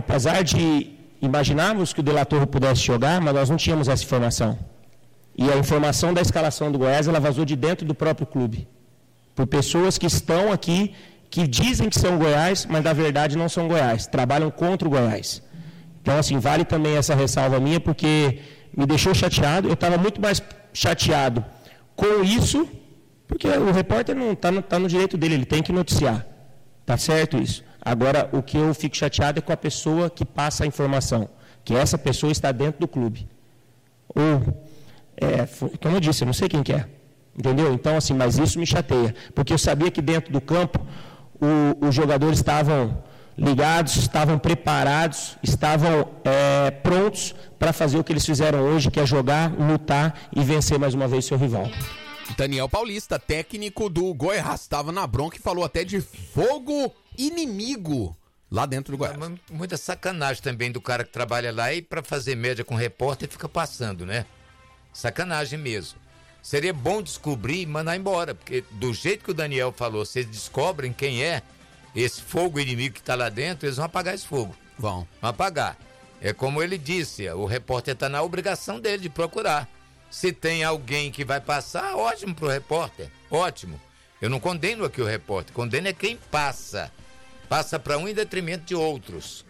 apesar de imaginarmos que o De La Torre pudesse jogar, mas nós não tínhamos essa informação. E a informação da escalação do Goiás, ela vazou de dentro do próprio clube. Por pessoas que estão aqui, que dizem que são Goiás, mas na verdade não são Goiás, trabalham contra o Goiás. Então, assim, vale também essa ressalva minha, porque me deixou chateado. Eu estava muito mais chateado com isso, porque o repórter não está no direito dele, ele tem que noticiar. Tá certo isso? Agora, o que eu fico chateado é com a pessoa que passa a informação, que essa pessoa está dentro do clube. Ou, como eu disse, eu não sei quem que é. Entendeu? Então, assim, mas isso me chateia, porque eu sabia que dentro do campo os jogadores estavam ligados, estavam preparados, estavam prontos para fazer o que eles fizeram hoje, que é jogar, lutar e vencer mais uma vez seu rival. Daniel Paulista, técnico do Goiás, estava na bronca e falou até de fogo inimigo lá dentro do Goiás. Muita sacanagem também do cara que trabalha lá e para fazer média com repórter fica passando, né? Sacanagem mesmo. Seria bom descobrir e mandar embora, porque do jeito que o Daniel falou, se eles descobrem quem é esse fogo inimigo que está lá dentro, eles vão apagar esse fogo. Vão apagar. É como ele disse, o repórter está na obrigação dele de procurar. Se tem alguém que vai passar, ótimo pro repórter, ótimo. Eu não condeno aqui o repórter, condeno é quem passa. Passa para um em detrimento de outros.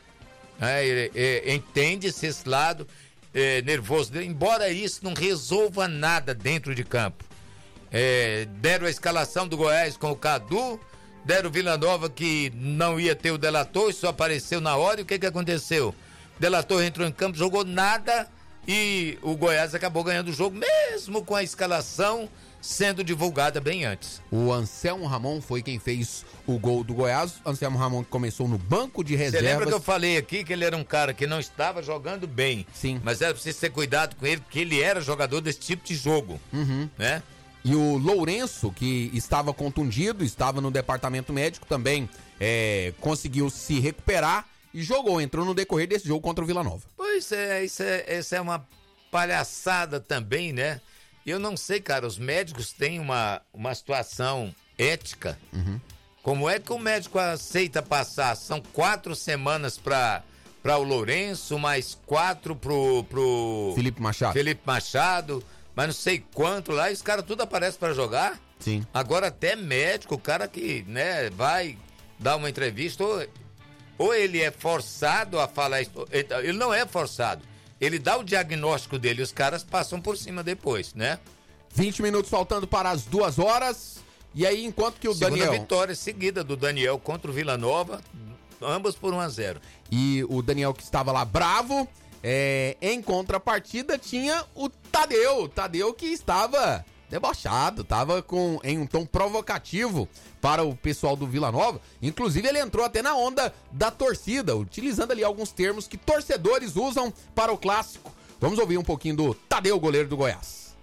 Entende-se esse lado nervoso dele, embora isso não resolva nada dentro de campo. Deram a escalação do Goiás com o Cadu, deram o Vila Nova que não ia ter o De La Torre, só apareceu na hora, e o que aconteceu? De La Torre entrou em campo, jogou nada e o Goiás acabou ganhando o jogo, mesmo com a escalação sendo divulgada bem antes. O Anselmo Ramon foi quem fez o gol do Goiás. Anselmo Ramon começou no banco de reservas. Você lembra que eu falei aqui que ele era um cara que não estava jogando bem? Sim. Mas era preciso ter cuidado com ele, porque ele era jogador desse tipo de jogo. Né? E o Lourenço, que estava contundido, estava no departamento médico, também conseguiu se recuperar e jogou, entrou no decorrer desse jogo contra o Vila Nova. Pois isso é uma palhaçada também, né? Eu não sei, cara, os médicos têm uma situação ética. Como é que o médico aceita passar? São 4 semanas para o Lourenço, mais 4 pro Felipe Machado, mas não sei quanto lá, e os caras tudo aparecem para jogar. Sim. Agora até médico, o cara que, né, vai dar uma entrevista, ou ele é forçado a falar isso, ele não é forçado. Ele dá o diagnóstico dele e os caras passam por cima depois, né? 20 minutos faltando para as 2 horas. E aí, enquanto que o Daniel... Segunda vitória seguida do Daniel contra o Vila Nova, ambas por 1-0. E o Daniel que estava lá bravo, em contrapartida tinha o Tadeu. Tadeu que estava debochado, estava em um tom provocativo para o pessoal do Vila Nova. Inclusive ele entrou até na onda da torcida, utilizando ali alguns termos que torcedores usam para o clássico. Vamos ouvir um pouquinho do Tadeu, goleiro do Goiás.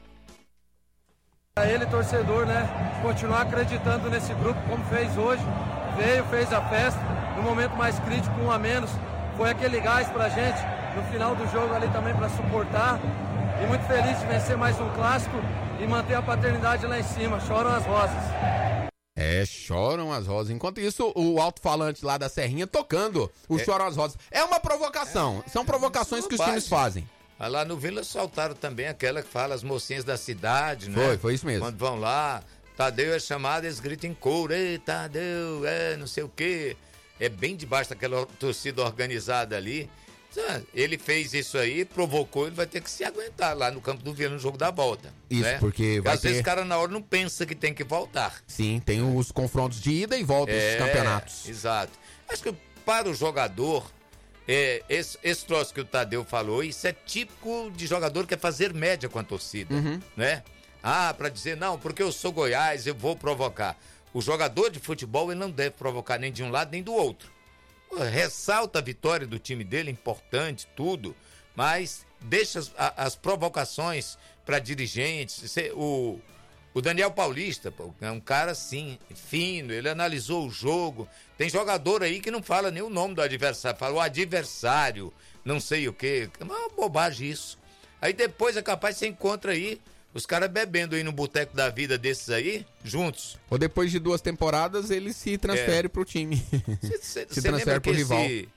Para ele, torcedor, né, continuar acreditando nesse grupo como fez hoje, fez a festa, no momento mais crítico, 1 a menos, foi aquele gás pra gente, no final do jogo ali também para suportar, e muito feliz de vencer mais um clássico e manter a paternidade lá em cima. Choram as rosas. Choram as rosas. Enquanto isso, o alto-falante lá da Serrinha tocando o Choram as Rosas. É uma provocação. São provocações que os times fazem. Lá no Vila soltaram também aquela que fala as mocinhas da cidade, né? Foi isso mesmo. Quando vão lá, Tadeu é chamado, eles gritam em coro, ei, Tadeu, não sei o quê. É bem debaixo daquela torcida organizada ali. Ele fez isso aí, provocou, ele vai ter que se aguentar lá no campo do Vila no jogo da volta. Isso, né? porque às vezes o cara na hora não pensa que tem que voltar. Sim, tem os confrontos de ida e volta dos campeonatos. Exato. Acho que para o jogador, esse troço que o Tadeu falou, isso é típico de jogador que quer fazer média com a torcida, né? Para dizer, não, porque eu sou Goiás, eu vou provocar. O jogador de futebol, ele não deve provocar nem de um lado nem do outro. Ressalta a vitória do time dele, importante, tudo, mas deixa as provocações para dirigentes. O Daniel Paulista, é um cara assim, fino, ele analisou o jogo. Tem jogador aí que não fala nem o nome do adversário, fala o adversário, não sei o quê. É uma bobagem isso. Aí depois é capaz que você encontra aí os caras bebendo aí no boteco da vida desses aí, juntos. Ou depois de 2 temporadas, ele se transfere pro time. Você transfere pro rival.